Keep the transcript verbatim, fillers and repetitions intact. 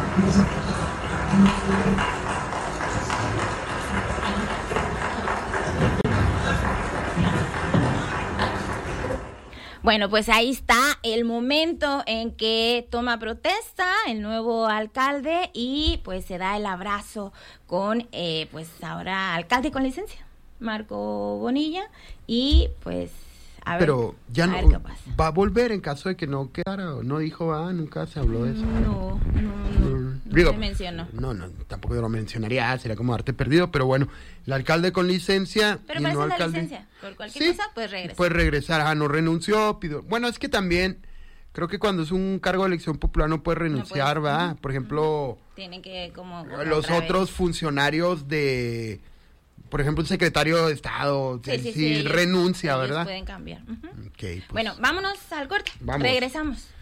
Bueno, pues ahí está el momento en que toma protesta el nuevo alcalde y pues se da el abrazo con, eh, pues ahora alcalde con licencia, Marco Bonilla, y pues a ver, Pero ya a no ver qué pasa. va a volver en caso de que no quedara, no dijo, ah, nunca se habló de eso. No, no, no, no, no Digo, se mencionó. No, no, tampoco yo lo mencionaría, sería como darte perdido, pero bueno, el alcalde con licencia Pero y para no eso es la alcalde. licencia, por cualquier Sí, cosa, pues regresa. Pues regresar, ah, no renunció, pidió. Bueno, es que también creo que cuando es un cargo de elección popular no puede renunciar, no puedes, ¿verdad? uh-huh, Por ejemplo, uh-huh. Tienen que como los otra otros vez. funcionarios de, por ejemplo, un secretario de Estado, Sí, sí, sí, sí, ellos, renuncia, ellos ¿verdad? pueden cambiar. Uh-huh. Okay, pues, Bueno, vámonos al corte. Vamos. Regresamos.